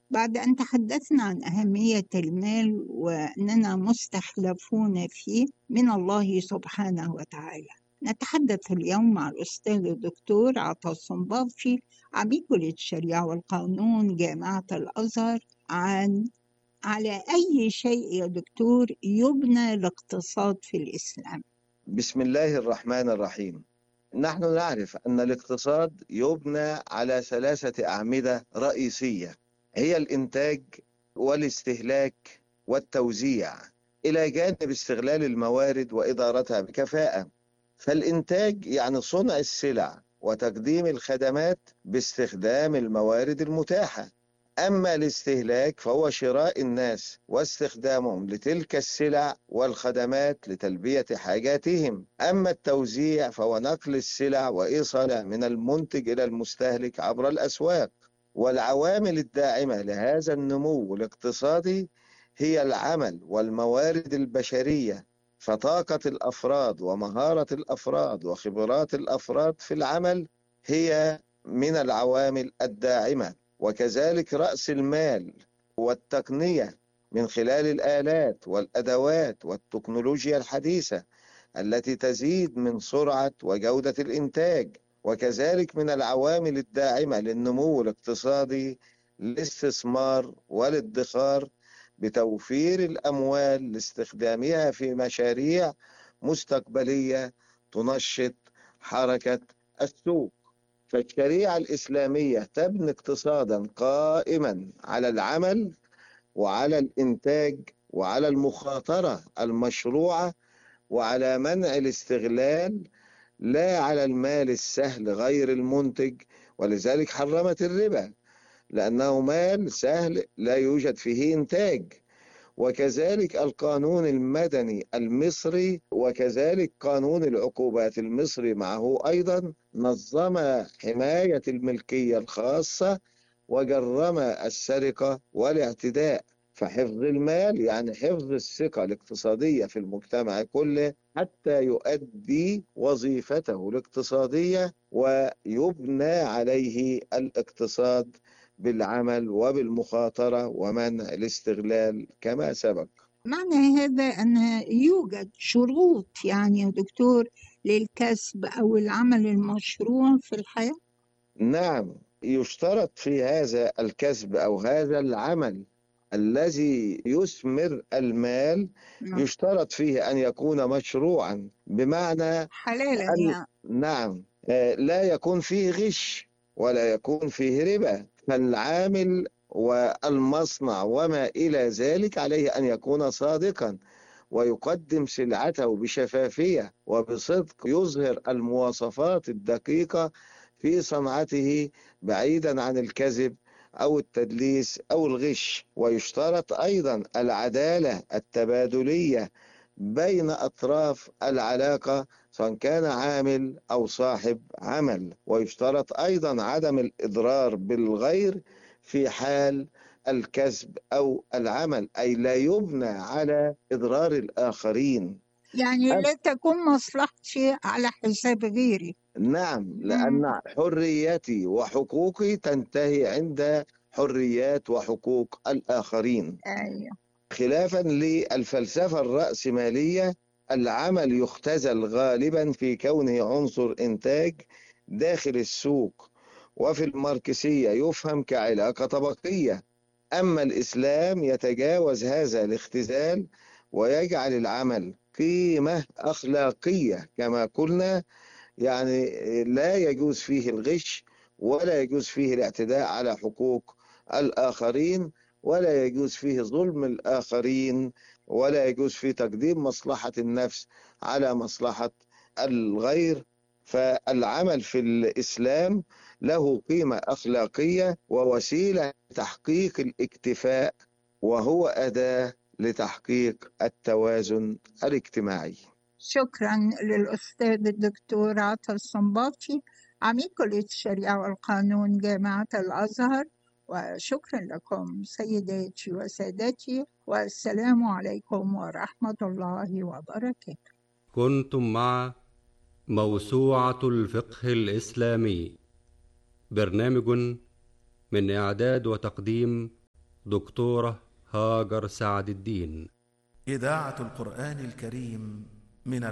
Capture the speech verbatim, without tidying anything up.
بعد أن تحدثنا عن أهمية المال وأننا مستخلفون فيه من الله سبحانه وتعالى، نتحدث اليوم مع الأستاذ الدكتور عطا الصنباطي عميد كلية الشريعة والقانون جامعة الأزهر عن على أي شيء يا دكتور يبنى الاقتصاد في الإسلام؟ بسم الله الرحمن الرحيم. نحن نعرف أن الاقتصاد يبنى على ثلاثة أعمدة رئيسية، هي الإنتاج والاستهلاك والتوزيع، إلى جانب استغلال الموارد وإدارتها بكفاءة. فالإنتاج يعني صنع السلع وتقديم الخدمات باستخدام الموارد المتاحة. أما الاستهلاك فهو شراء الناس واستخدامهم لتلك السلع والخدمات لتلبية حاجاتهم. أما التوزيع فهو نقل السلع وإيصالها من المنتج إلى المستهلك عبر الأسواق. والعوامل الداعمة لهذا النمو الاقتصادي هي العمل والموارد البشرية، فطاقة الأفراد ومهارة الأفراد وخبرات الأفراد في العمل هي من العوامل الداعمة، وكذلك رأس المال والتقنية من خلال الآلات والأدوات والتكنولوجيا الحديثة التي تزيد من سرعة وجودة الإنتاج. وكذلك من العوامل الداعمة للنمو الاقتصادي الاستثمار والادخار بتوفير الأموال لاستخدامها في مشاريع مستقبلية تنشط حركة السوق. فالشريعة الإسلامية تبني اقتصادا قائما على العمل وعلى الإنتاج وعلى المخاطرة المشروعة وعلى منع الاستغلال، لا على المال السهل غير المنتج. ولذلك حرمت الربا، لأنه مال سهل لا يوجد فيه إنتاج. وكذلك القانون المدني المصري وكذلك قانون العقوبات المصري معه أيضا نظم حماية الملكية الخاصة وجرم السرقة والاعتداء. فحفظ المال يعني حفظ الثقة الاقتصادية في المجتمع كله حتى يؤدي وظيفته الاقتصادية ويبنى عليه الاقتصاد بالعمل وبالمخاطرة ومنع الاستغلال كما سبق. معنى هذا أن يوجد شروط يعني يا دكتور للكسب أو العمل المشروع في الحياة؟ نعم، يشترط في هذا الكسب أو هذا العمل الذي يثمر المال، نعم. يشترط فيه أن يكون مشروعا، بمعنى حلالا أن يعني. نعم لا يكون فيه غش ولا يكون فيه ربا. فالعامل والمصنع وما إلى ذلك عليه أن يكون صادقا ويقدم سلعته بشفافية وبصدق، يظهر المواصفات الدقيقة في صنعته بعيدا عن الكذب أو التدليس أو الغش. ويشترط أيضا العدالة التبادلية بين أطراف العلاقة سواء كان عامل أو صاحب عمل. ويشترط أيضا عدم الإضرار بالغير في حال الكسب أو العمل، أي لا يبنى على إضرار الآخرين. يعني لا تكون مصلحتي على حساب غيري. نعم، مم. لأن حريتي وحقوقي تنتهي عند حريات وحقوق الآخرين. أيوة. خلافا للفلسفة الرأسمالية، العمل يختزل غالبا في كونه عنصر إنتاج داخل السوق، وفي الماركسية يفهم كعلاقة طبقية. أما الإسلام يتجاوز هذا الاختزال ويجعل العمل قيمة أخلاقية كما قلنا، يعني لا يجوز فيه الغش ولا يجوز فيه الاعتداء على حقوق الآخرين ولا يجوز فيه ظلم الآخرين ولا يجوز فيه تقديم مصلحة النفس على مصلحة الغير. فالعمل في الإسلام له قيمة أخلاقية ووسيلة لتحقيق الاكتفاء، وهو أداة لتحقيق التوازن الاجتماعي. شكرا للأستاذ الدكتور عطا الصنباطي عميد كلية الشريعة والقانون جامعة الأزهر، وشكرا لكم سيداتي وسادتي، والسلام عليكم ورحمة الله وبركاته. كنتم مع موسوعة الفقه الإسلامي، برنامج من إعداد وتقديم دكتورة هاجر سعد الدين. إذاعة القرآن الكريم من